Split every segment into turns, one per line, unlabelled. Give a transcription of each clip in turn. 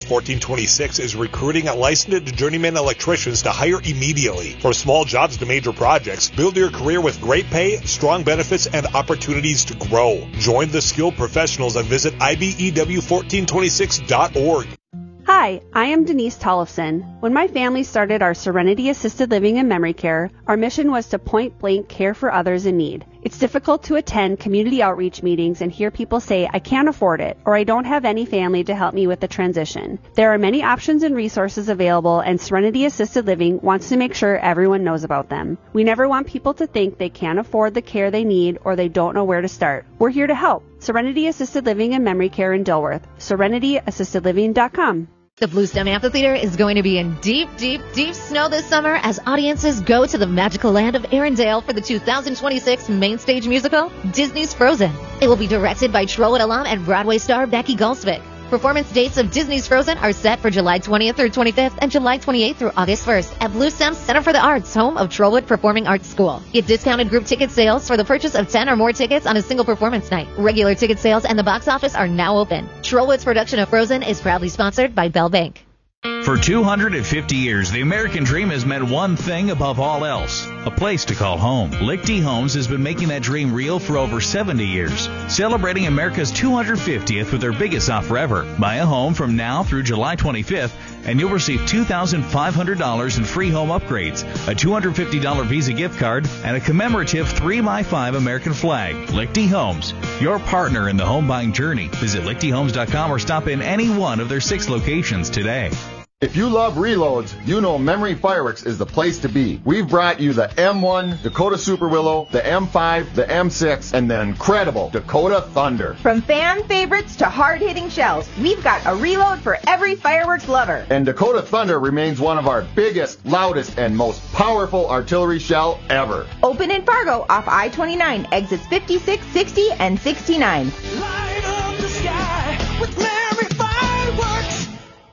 1426 is recruiting licensed journeyman electricians to hire immediately. From small jobs to major projects, build your career with great pay, strong benefits, and opportunities to grow. Join the skilled professionals and visit IBEW1426.org.
Hi, I am Denise Tollefson. When my family started our Serenity Assisted Living and Memory Care, our mission was to point blank care for others in need. It's difficult to attend community outreach meetings and hear people say, I can't afford it, or I don't have any family to help me with the transition. There are many options and resources available, and Serenity Assisted Living wants to make sure everyone knows about them. We never want people to think they can't afford the care they need or they don't know where to start. We're here to help. Serenity Assisted Living and Memory Care in Dilworth. SerenityAssistedLiving.com.
The Bluestem Amphitheater is going to be in deep, deep, deep snow this summer as audiences go to the magical land of Arendelle for the 2026 main stage musical, Disney's Frozen. It will be directed by Trollwood alum and Broadway star Becky Goldsvik. Performance dates of Disney's Frozen are set for July 20th through 25th and July 28th through August 1st at Bluestem Center for the Arts, home of Trollwood Performing Arts School. Get discounted group ticket sales for the purchase of 10 or more tickets on a single performance night. Regular ticket sales and the box office are now open. Trollwood's production of Frozen is proudly sponsored by Bell Bank.
For 250 years, the American dream has meant one thing above all else, a place to call home. Lichty Homes has been making that dream real for over 70 years, celebrating America's 250th with their biggest offer ever. Buy a home from now through July 25th, and you'll receive $2,500 in free home upgrades, a $250 Visa gift card, and a commemorative 3x5 American flag. Lichty Homes, your partner in the home buying journey. Visit lichtyhomes.com or stop in any one of their 6 locations today.
If you love reloads, you know Memory Fireworks is the place to be. We've brought you the M1, Dakota Super Willow, the M5, the M6, and the incredible Dakota Thunder.
From fan favorites to hard-hitting shells, we've got a reload for every fireworks lover.
And Dakota Thunder remains one of our biggest, loudest, and most powerful artillery shell ever.
Open in Fargo off I-29, exits 56, 60, and 69.
Light up the sky with Memory Fireworks.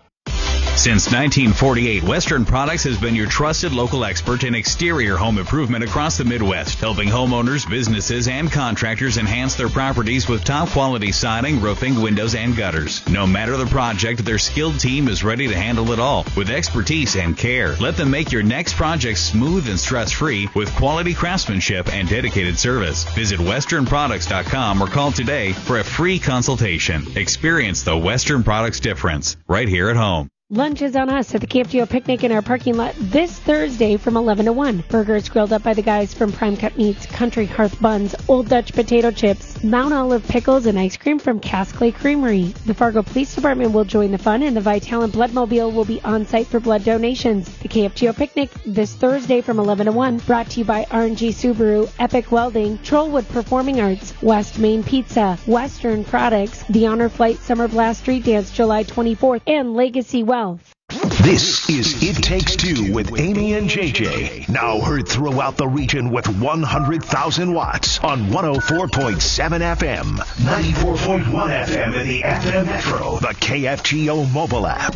Since 1948, Western Products has been your trusted local expert in exterior home improvement across the Midwest, helping homeowners, businesses, and contractors enhance their properties with top-quality siding, roofing, windows, and gutters. No matter the project, their skilled team is ready to handle it all with expertise and care. Let them make your next project smooth and stress-free with quality craftsmanship and dedicated service. Visit westernproducts.com or call today for a free consultation. Experience the Western Products difference right here at home.
Lunch is on us at the KFGO Picnic in our parking lot this Thursday from 11 to 1. Burgers grilled up by the guys from Prime Cut Meats, Country Hearth Buns, Old Dutch Potato Chips, Mount Olive Pickles, and ice cream from Cass Clay Creamery. The Fargo Police Department will join the fun, and the Vitalant Bloodmobile will be on site for blood donations. The KFGO Picnic this Thursday from 11 to 1, brought to you by R&G Subaru, Epic Welding, Trollwood Performing Arts, West Main Pizza, Western Products, the Honor Flight Summer Blast Street Dance July 24th, and Legacy Wealth.
This is It Takes Two with Amy and JJ. Now heard throughout the region with 100,000 watts on 104.7 FM, 94.1 FM in the FM Metro, the KFGO mobile app,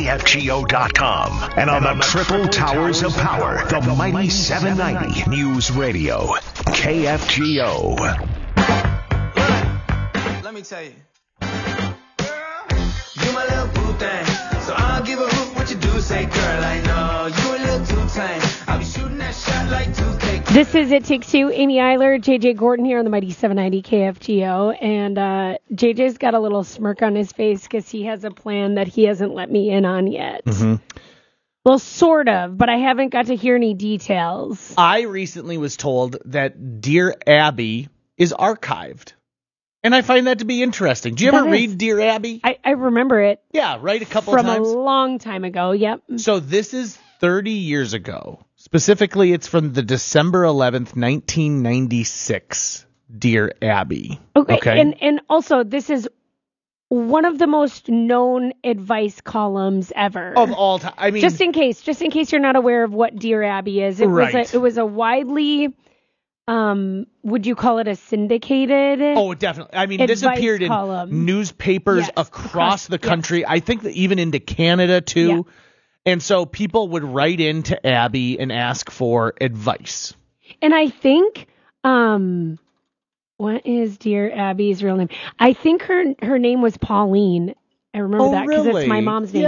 KFGO.com, and on the triple towers of power, the mighty 790 News Radio, KFGO.
Let me tell you. You my little boo thing. So I'll give a hoot what you do, say, girl, I know you a little too tame. I'll be shooting that shot like 2K.
This is It Takes Two. Amy Eiler, JJ Gordon here on the mighty 790 KFGO. And JJ's got a little smirk on his face because he has a plan that he hasn't let me in on yet.
Mm-hmm.
Well, sort of, but I haven't got to hear any details.
I recently was told that Dear Abby is archived. And I find that to be interesting. Do you ever read Dear Abby?
I remember it.
Yeah, right, a couple
from
times.
From a long time ago, yep.
So this is 30 years ago. Specifically, it's from the December 11th, 1996, Dear Abby.
Okay. And also, this is one of the most known advice columns ever.
Of all time. I mean,
just in case you're not aware of what Dear Abby is. It was a widely... would you call it a syndicated?
Oh, definitely. I mean, this appeared in newspapers across the country. I think that even into Canada, too. Yeah. And so people would write into Abby and ask for advice.
And I think, what is Dear Abby's real name? I think her name was Pauline. I remember that because it's my mom's name.